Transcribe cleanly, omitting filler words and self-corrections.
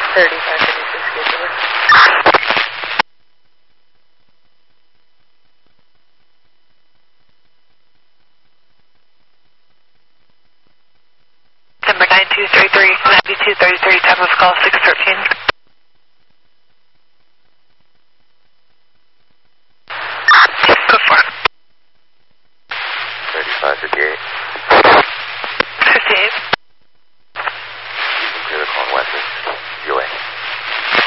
3556, get over. Number 9233, 9233, time of call 613. Go for it. 3558. 58.